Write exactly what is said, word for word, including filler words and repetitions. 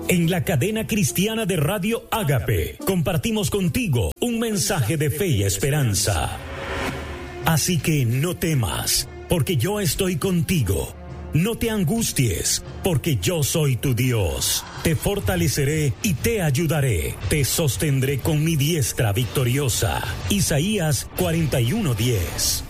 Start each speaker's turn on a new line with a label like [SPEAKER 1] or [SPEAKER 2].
[SPEAKER 1] En la cadena cristiana de Radio Ágape compartimos contigo un mensaje de fe y esperanza. Así que no temas, porque yo estoy contigo. No te angusties, porque yo soy tu Dios. Te fortaleceré y te ayudaré. Te sostendré con mi diestra victoriosa. Isaías cuarenta y uno diez.